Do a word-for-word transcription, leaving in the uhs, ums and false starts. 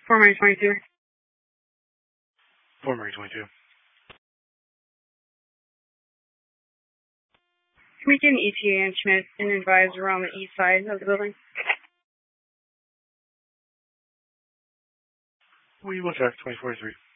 four Mary twenty-two. four Mary twenty-two. Can we get an E T A and Schmidt and advise around the east side of the building? We will check twenty-four three.